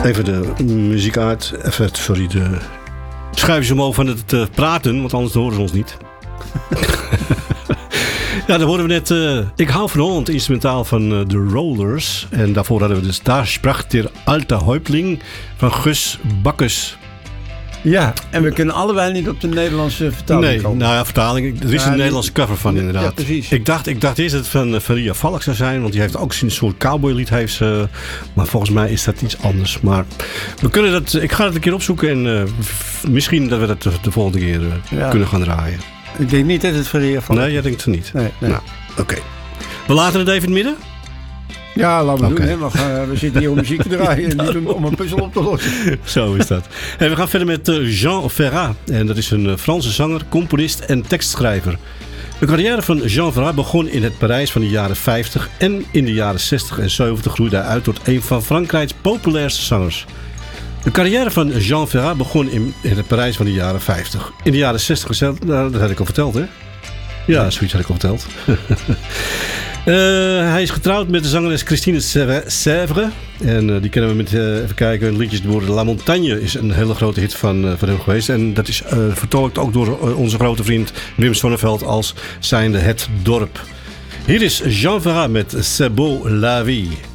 Even de muziek uit. Even, sorry, de schuifjes omhoog van het praten, want anders horen ze ons niet. Ja, dan horen we net Ik hou van Holland, instrumentaal van The Rollers. En daarvoor hadden we dus Daar sprach der alte Häuptling van Gus Bakkes. Ja, en we kunnen allebei niet op de Nederlandse vertaling komen. Nou ja, vertaling. Er is een Nederlandse cover van, inderdaad. Ja, precies. Ik dacht eerst dat het van Ria Valk zou zijn, want die heeft ook een soort cowboylied. Maar volgens mij is dat iets anders. Maar we kunnen dat. Ik ga het een keer opzoeken en misschien dat we dat de volgende keer kunnen gaan draaien. Ik denk niet dat het van Ria Valk. Nee, jij denkt het niet. Nee. Nou, oké. We laten het even in het midden. Ja, laten we doen. Hè. We zitten hier om muziek te draaien en niet om een puzzel op te lossen. Zo is dat. En we gaan verder met Jean Ferrat. En dat is een Franse zanger, componist en tekstschrijver. De carrière van Jean Ferrat begon in het Parijs van de jaren 50 en in de jaren 60 en 70 groeide hij uit tot een van Frankrijks populairste zangers. De carrière van Jean Ferrat begon in het Parijs van de jaren 50. In de jaren 60, dat had ik al verteld, hè? Ja, zoiets had ik al verteld. Hij is getrouwd met de zangeres Christine Sèvres. En die kennen we met, even kijken, liedjes door La Montagne is een hele grote hit van hem geweest. En dat is vertolkt ook door onze grote vriend Wim Sonneveld als zijnde Het Dorp. Hier is Jean Ferrat met C'est beau la vie.